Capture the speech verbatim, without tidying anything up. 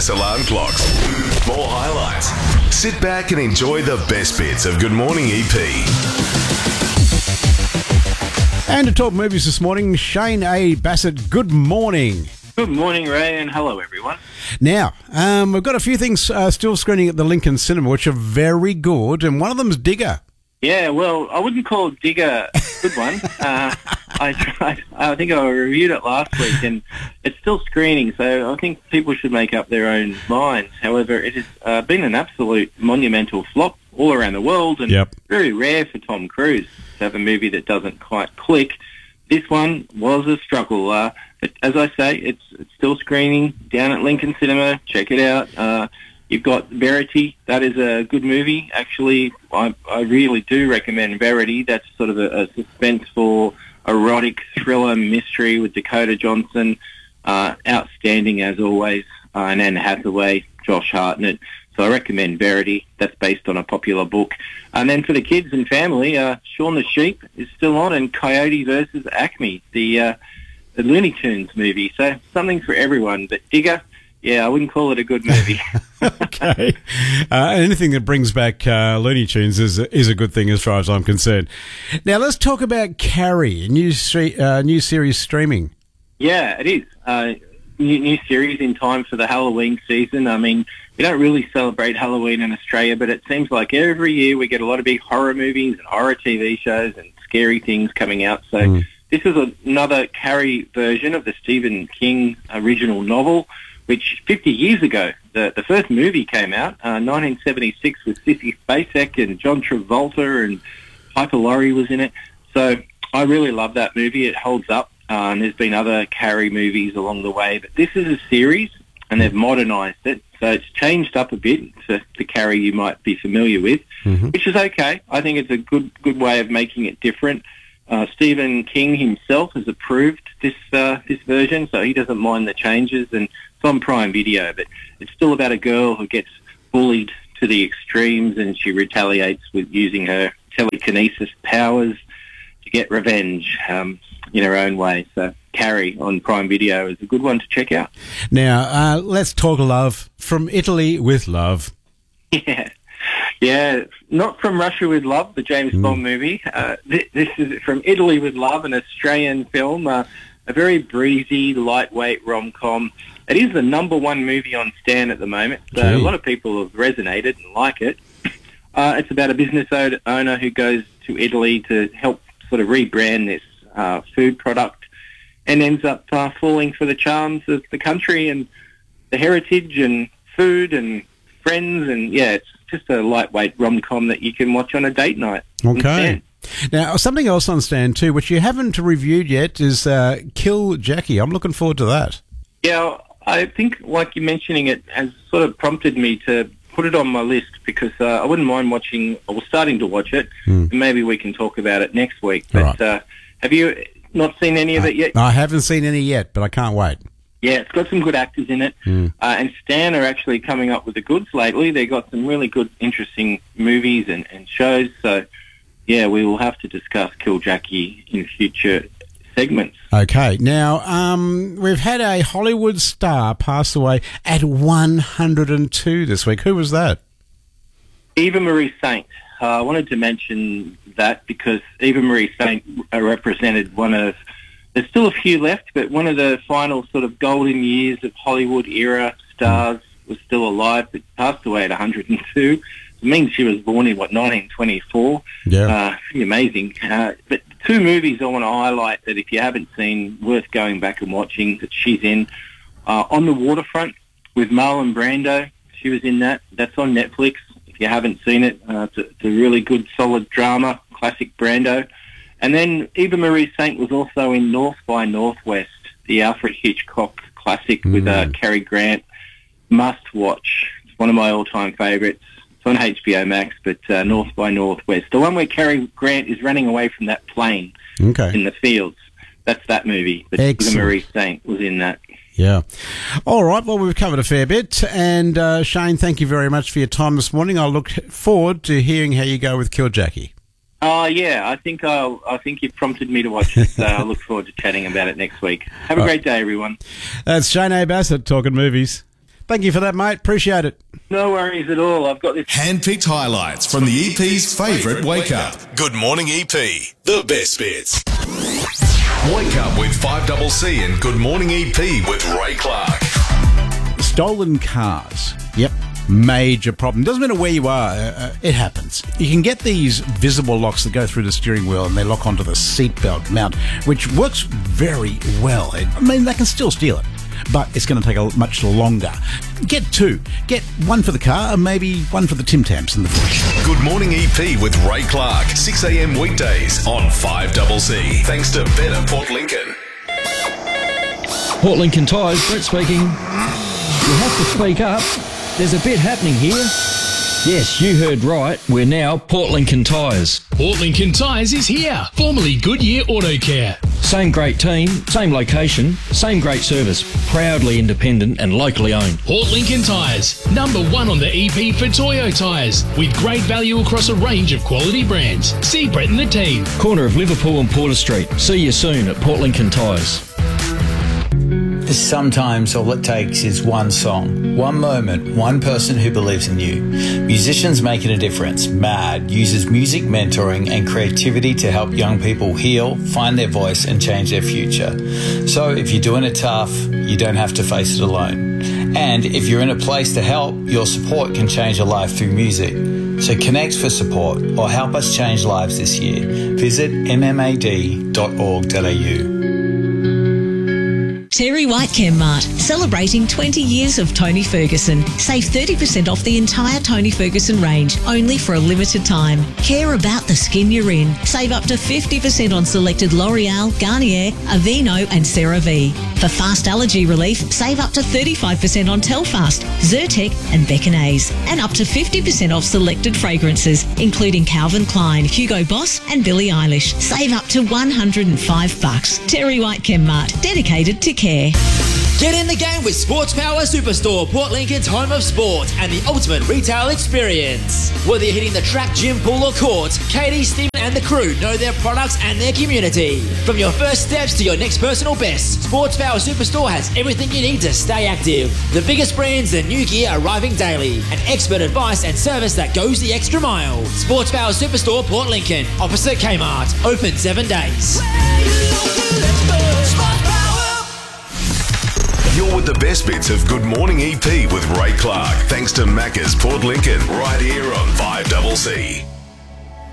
less alarm clocks, more highlights. Sit back and enjoy the best bits of Good Morning E P. And to talk movies this morning, Shane A. Bassett, good morning. Good morning, Ray, and hello, everyone. Now, um, we've got a few things uh, still screening at the Lincoln Cinema, which are very good, and one of them's Digger. Yeah, well, I wouldn't call Digger a good one. uh, I tried. I think I reviewed it last week, and it's still screening, so I think people should make up their own minds. However, it has uh, been an absolute monumental flop all around the world, and Yep. very rare for Tom Cruise to have a movie that doesn't quite click. This one was a struggle. Uh, but as I say, it's, it's still screening down at Lincoln Cinema. Check it out. Uh, you've got Verity. That is a good movie. Actually, I, I really do recommend Verity. That's sort of a, a suspenseful, erotic thriller mystery with Dakota Johnson. Uh, outstanding, as always. Uh, and Anne Hathaway, Josh Hartnett. So I recommend Verity. That's based on a popular book. And then for the kids and family, uh, Shaun the Sheep is still on, and Coyote versus Acme, the, uh, the Looney Tunes movie. So something for everyone. But Digger, yeah, I wouldn't call it a good movie. Okay. Uh, anything that brings back uh, Looney Tunes is, is a good thing as far as I'm concerned. Now, let's talk about Carrie, a new, stre- uh, new series streaming. Yeah, it is. Uh, new, new series in time for the Halloween season. I mean, we don't really celebrate Halloween in Australia, but it seems like every year we get a lot of big horror movies and horror T V shows and scary things coming out. So mm. this is a, another Carrie version of the Stephen King original novel, which fifty years ago, the, the first movie came out, uh, nineteen seventy-six, with Sissy Spacek and John Travolta, and Piper Laurie was in it. So I really love that movie. It holds up. Uh, and there's been other Carrie movies along the way, but this is a series, and they've modernised it, so it's changed up a bit to the Carrie you might be familiar with, mm-hmm. which is okay. I think it's a good good way of making it different. Uh, Stephen King himself has approved this uh, this version, so he doesn't mind the changes, and it's on Prime Video, but it's still about a girl who gets bullied to the extremes, and she retaliates with using her telekinesis powers to get revenge. Um, in her own way. So Carrie on Prime Video is a good one to check out. Now, uh, let's talk love. From Italy with Love. Yeah. Yeah, not From Russia with Love, the James mm. Bond movie. Uh, this, this is From Italy with Love, an Australian film, uh, a very breezy, lightweight rom-com. It is the number one movie on Stan at the moment, so Gee. a lot of people have resonated and like it. Uh, it's about a business owner who goes to Italy to help sort of rebrand this Uh, food product, and ends up uh, falling for the charms of the country and the heritage and food and friends, and yeah, it's just a lightweight rom-com that you can watch on a date night. Okay. Now, something else on Stan too, which you haven't reviewed yet, is uh, Kill Jackie. I'm looking forward to that. Yeah, I think, like you mentioning it, has sort of prompted me to put it on my list, because uh, I wouldn't mind watching, or starting to watch it, mm. and maybe we can talk about it next week. But right. uh, have you not seen any of uh, it yet? I haven't seen any yet, but I can't wait. Yeah, it's got some good actors in it. Mm. Uh, and Stan are actually coming up with the goods lately. They've got some really good, interesting movies and, and shows. So, yeah, we will have to discuss Kill Jackie in future segments. Okay. Now, um, we've had a Hollywood star pass away at one hundred two this week. Who was that? Eva Marie Saint. Uh, I wanted to mention that because Eva Marie Saint represented one of, there's still a few left, but one of the final sort of golden years of Hollywood era stars was still alive, but passed away at one hundred two. It means she was born in, what, nineteen twenty-four? Yeah. Uh, pretty amazing. Uh, but two movies I want to highlight that if you haven't seen, worth going back and watching, that she's in. Uh, On the Waterfront with Marlon Brando. She was in that. That's on Netflix. If you haven't seen it, uh, it's, a, it's a really good, solid drama, classic Brando. And then Eva Marie Saint was also in North by Northwest, the Alfred Hitchcock classic mm. with uh, Cary Grant. Must watch. It's one of my all-time favourites. It's on H B O Max, but uh, North by Northwest. The one where Cary Grant is running away from that plane okay. in the fields. That's that movie. But Eva Marie Saint was in that. Yeah. All right. Well, we've covered a fair bit. And uh, Shane, thank you very much for your time this morning. I look forward to hearing how you go with Kill Jackie. Oh, uh, yeah. I think I'll, I think you've prompted me to watch it, so I look forward to chatting about it next week. Have a great day, everyone. That's Shane A. Bassett talking movies. Thank you for that, mate. Appreciate it. No worries at all. I've got this. Hand-picked highlights from the E P's favourite wake-up. Good morning, E P. The best bits. Wake up with five C C and Good Morning E P with Ray Clark. Stolen cars. Yep. Major problem. Doesn't matter where you are, uh, it happens. You can get these visible locks that go through the steering wheel and they lock onto the seatbelt mount, which works very well. I mean, they can still steal it, but it's going to take a much longer. Get two. Get one for the car and maybe one for the Tim Tams in the bush. Good Morning E P with Ray Clark, six a.m. weekdays on five C C. Thanks to Better Port Lincoln. Port Lincoln Tyres, Brett speaking. You have to speak up. There's a bit happening here. Yes, you heard right. We're now Port Lincoln Tyres. Port Lincoln Tyres is here, formerly Goodyear Auto Care. Same great team, same location, same great service. Proudly independent and locally owned. Port Lincoln Tyres, number one on the E P for Toyo tyres, with great value across a range of quality brands. See Brett and the team. Corner of Liverpool and Porter Street. See you soon at Port Lincoln Tyres. Sometimes all it takes is one song, one moment, one person who believes in you. Musicians Making a Difference, MAD, uses music mentoring and creativity to help young people heal, find their voice and change their future. So if you're doing it tough, you don't have to face it alone. And if you're in a place to help, your support can change a life through music. So connect for support or help us change lives this year. Visit m m a d dot org dot a u. Terry White Chemmart, celebrating twenty years of Tony Ferguson. Save thirty percent off the entire Tony Ferguson range, only for a limited time. Care about the skin you're in. Save up to fifty percent on selected L'Oreal, Garnier, Aveeno and CeraVe. For fast allergy relief, save up to thirty-five percent on Telfast, Zyrtec and Beckinase. And up to fifty percent off selected fragrances, including Calvin Klein, Hugo Boss and Billie Eilish. Save up to one hundred five bucks. Terry White Chemmart, dedicated to care. Get in the game with Sports Power Superstore, Port Lincoln's home of sport and the ultimate retail experience. Whether you're hitting the track, gym, pool or court, Katie, Stephen and the crew know their products and their community. From your first steps to your next personal best, Sports Power Superstore has everything you need to stay active. The biggest brands and new gear arriving daily, and expert advice and service that goes the extra mile. Sports Power Superstore, Port Lincoln, opposite Kmart, open seven days. You're with the best bits of Good Morning E P with Ray Clark. Thanks to Macca's Port Lincoln, right here on five C C.